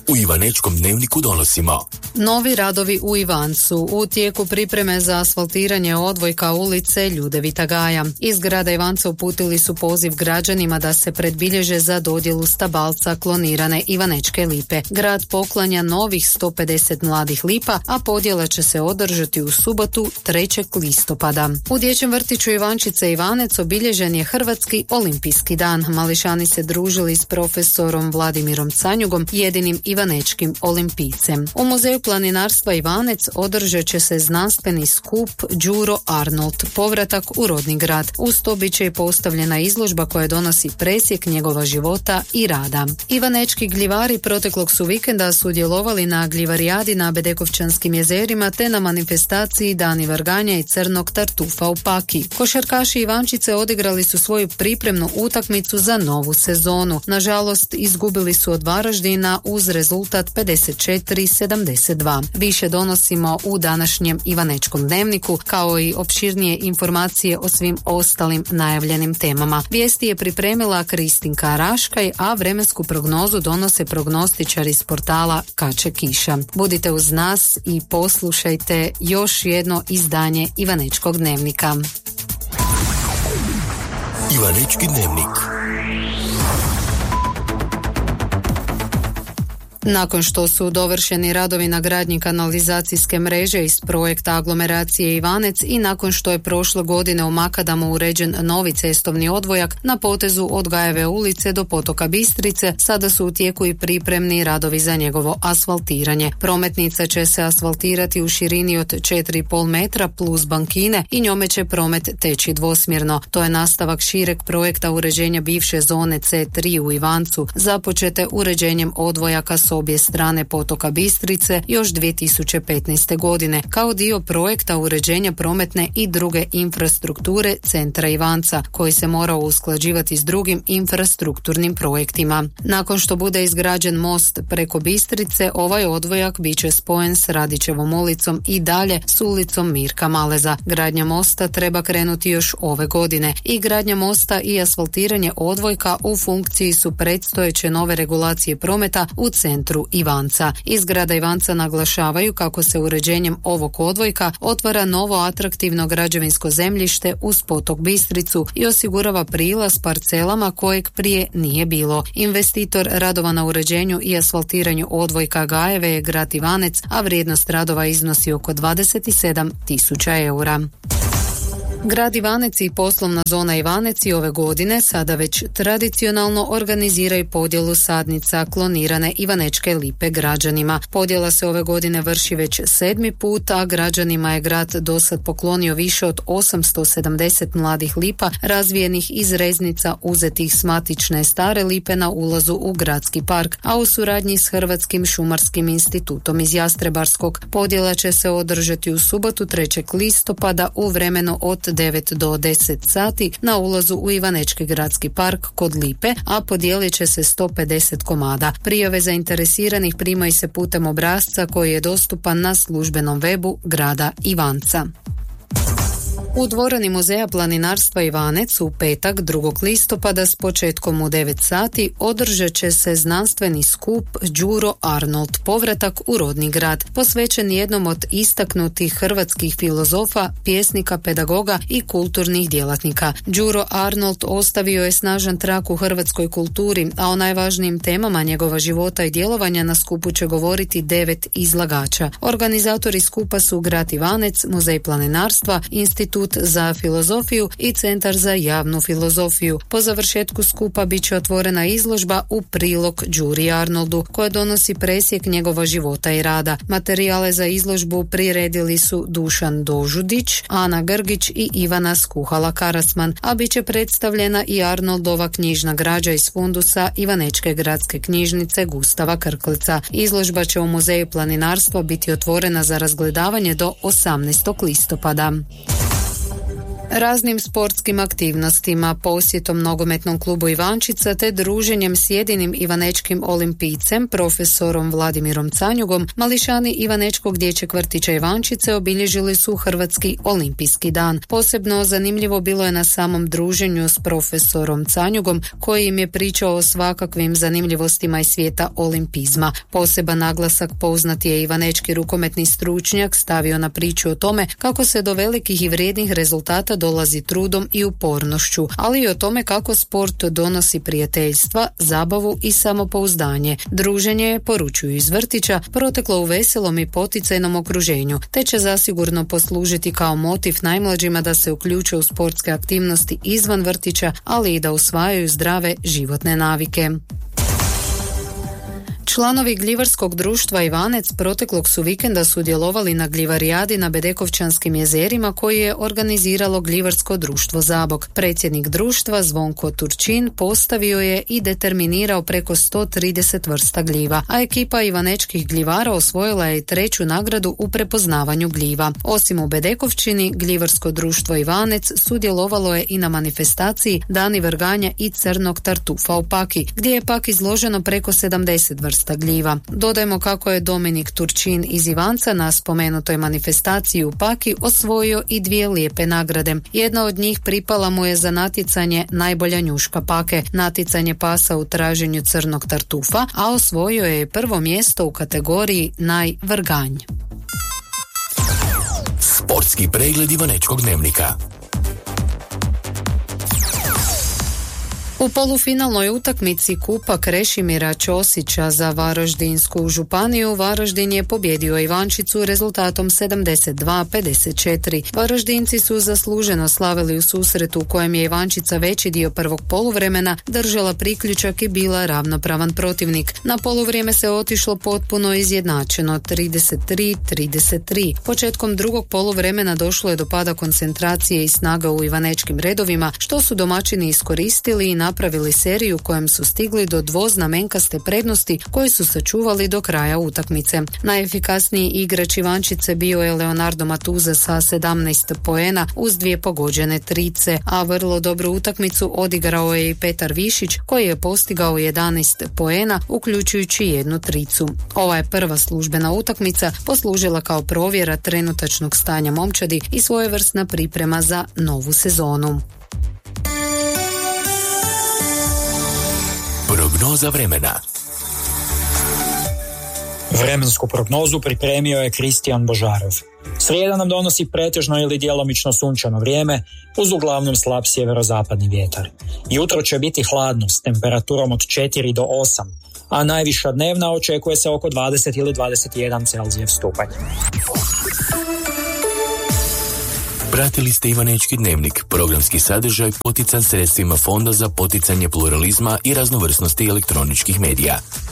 u Ivanečkom dnevniku donosimo. Novi radovi u Ivancu. U tijeku pripreme za asfaltiranje odvojka ulice Ljudevita Gaja. Iz grada Ivanca uputili su poziv građanima da se predbilježe za dodjelu stabalca klonirane ivanečke lipe. Grad poklanja novih 150 mladih lipa, a podjela će se održati u subotu 3. listopada. U dječjem vrtiću Ivančice Ivanec obilježen je Hrvatski olimpijski dan. Mališani se družili s profesorom Vladimirom Canjugom, jedinim ivanečkim olimpijcem. U muzeju planinarstva Ivanec održat će se znanstveni skup Đuro Arnold, povratak u rodni grad. Uz to bit će i postavljena izložba koja donosi presjek njegova života i rada. Ivanečki gljivari proteklog su vikenda sudjelovali na gljivarijadi na Bedekovčanskim jezerima te na manifestaciji Dani vrganja i crnog tartufa u Paki. Košarkaši Ivančice odigrali su svoju pripremnu utakmicu za novu sezonu. Nažalost, izgubili su od Varaždina uz rezultat 54-72. Više donosimo u današnjem Ivanečkom dnevniku, kao i opširnije informacije o svim ostalim najavljenim temama. Vijesti je pripremila Kristinka Raškaj, a vremensku prognozu donose prognostičari iz portala Kače Kiša. Budite uz nas i poslušajte još jedno izdanje Ivanečkog dnevnika. Ivanečki dnevnik. Nakon što su dovršeni radovi na gradnji kanalizacijske mreže iz projekta aglomeracije Ivanec i nakon što je prošle godine u Makadamu uređen novi cestovni odvojak na potezu od Gajeve ulice do potoka Bistrice, sada su u tijeku i pripremni radovi za njegovo asfaltiranje. Prometnica će se asfaltirati u širini od 4,5 metra plus bankine i njome će promet teći dvosmjerno. To je nastavak šireg projekta uređenja bivše zone C3 u Ivancu, započete uređenjem odvojaka s obje strane potoka Bistrice još 2015. godine, kao dio projekta uređenja prometne i druge infrastrukture centra Ivanca, koji se morao usklađivati s drugim infrastrukturnim projektima. Nakon što bude izgrađen most preko Bistrice, ovaj odvojak bit će spojen s Radićevom ulicom i dalje s ulicom Mirka Maleza. Gradnja mosta treba krenuti još ove godine i gradnja mosta i asfaltiranje odvojka u funkciji su predstojeće nove regulacije prometa u centru Ivanca. Iz grada Ivanca naglašavaju kako se uređenjem ovog odvojka otvara novo atraktivno građevinsko zemljište uz potok Bistricu i osigurava prilaz parcelama kojeg prije nije bilo. Investitor radova na uređenju i asfaltiranju odvojka Gajeve je grad Ivanec, a vrijednost radova iznosi oko 27.000 eura. Grad Ivanec i poslovna zona Ivanec i ove godine sada već tradicionalno organiziraju podjelu sadnica klonirane ivanečke lipe građanima. Podjela se ove godine vrši već 7. put, a građanima je grad dosad poklonio više od 870 mladih lipa razvijenih iz reznica uzetih s matične stare lipe na ulazu u gradski park, a u suradnji s Hrvatskim šumarskim institutom iz Jastrebarskog. Podjela će se održati u subotu 3. listopada u vremenu od 9 do 10 sati na ulazu u Ivanečki gradski park kod Lipe, a podijelit će se 150 komada. Prijave zainteresiranih primaju se putem obrasca koji je dostupan na službenom webu grada Ivanca. U dvorani Muzeja planinarstva Ivanec u petak 2. listopada s početkom u 9 sati održat će se znanstveni skup Đuro Arnold, povratak u rodni grad, posvećen jednom od istaknutih hrvatskih filozofa, pjesnika, pedagoga i kulturnih djelatnika. Đuro Arnold ostavio je snažan trag u hrvatskoj kulturi, a o najvažnijim temama njegova života i djelovanja na skupu će govoriti 9 izlagača. Organizatori skupa su grad Ivanec, Muzej planinarstva, Institut za filozofiju i Centar za javnu filozofiju. Po završetku skupa bit će otvorena izložba u prilog Đuri Arnoldu, koja donosi presjek njegova života i rada. Materijale za izložbu priredili su Dušan Dožudić, Ana Grgić i Ivana Skuhala-Karasman, a bit će predstavljena i Arnoldova knjižna građa iz fundusa Ivanečke gradske knjižnice Gustava Krkleca. Izložba će u Muzeju planinarstva biti otvorena za razgledavanje do 18. listopada. Raznim sportskim aktivnostima, posjetom nogometnom klubu Ivančica te druženjem s jedinim ivanečkim olimpijcem, profesorom Vladimirom Canjugom, mališani Ivanečkog dječjeg vrtića Ivančice obilježili su Hrvatski olimpijski dan. Posebno zanimljivo bilo je na samom druženju s profesorom Canjugom, koji im je pričao o svakakvim zanimljivostima iz svijeta olimpizma. Poseban naglasak poznati je ivanečki rukometni stručnjak stavio na priču o tome kako se do velikih i vrijednih rezultata dolazi trudom i upornošću, ali i o tome kako sport donosi prijateljstva, zabavu i samopouzdanje. Druženje, poručuju iz vrtića, proteklo u veselom i poticajnom okruženju, te će zasigurno poslužiti kao motiv najmlađima da se uključe u sportske aktivnosti izvan vrtića, ali i da usvajaju zdrave životne navike. Članovi gljivarskog društva Ivanec proteklog su vikenda sudjelovali na gljivarijadi na Bedekovčanskim jezerima koji je organiziralo gljivarsko društvo Zabok. Predsjednik društva Zvonko Turčin postavio je i determinirao preko 130 vrsta gljiva, a ekipa ivanečkih gljivara osvojila je 3. nagradu u prepoznavanju gljiva. Osim u Bedekovčini, gljivarsko društvo Ivanec sudjelovalo je i na manifestaciji Dani vrganja i crnog tartufa u Paki, gdje je pak izloženo preko 70 vrsta gljiva. Dodajmo kako je Dominik Turčin iz Ivanca na spomenutoj manifestaciji u Paki osvojio i 2 lijepe nagrade. Jedna od njih pripala mu je za natjecanje najbolja njuška Pake, natjecanje pasa u traženju crnog tartufa, a osvojio je 1. mjesto u kategoriji najvrganj. Sportski pregled Ivanečkog dnevnika. U polufinalnoj utakmici Kupa Krešimira Ćosića za Varaždinsku županiju Varaždin je pobjedio Ivančicu rezultatom 72-54. Varaždinci su zasluženo slavili u susretu u kojem je Ivančica veći dio prvog poluvremena držala priključak i bila ravnopravan protivnik. Na poluvrijeme se otišlo potpuno izjednačeno 33-33. Početkom drugog poluvremena došlo je do pada koncentracije i snaga u ivanečkim redovima, što su domaćini iskoristili i napravili seriju kojem su stigli do dvoznamenkaste prednosti koje su sačuvali do kraja utakmice. Najefikasniji igrač Ivančice bio je Leonardo Matuza sa 17 poena uz 2 pogođene trice, a vrlo dobru utakmicu odigrao je i Petar Višić koji je postigao 11 poena uključujući 1 tricu. Ova je prva službena utakmica poslužila kao provjera trenutačnog stanja momčadi i svojevrsna priprema za novu sezonu. Prognoza vremena. Vremensku prognozu pripremio je Kristijan Božarov. Srijeda nam donosi pretežno ili djelomično sunčano vrijeme uz uglavnom slab sjeverozapadni vjetar. Jutro će biti hladno s temperaturom od 4 do 8, a najviša dnevna očekuje se oko 20 ili 21 Celzijev stupanj. Pratili ste Ivanečki dnevnik, programski sadržaj potican sredstvima Fonda za poticanje pluralizma i raznovrsnosti elektroničkih medija.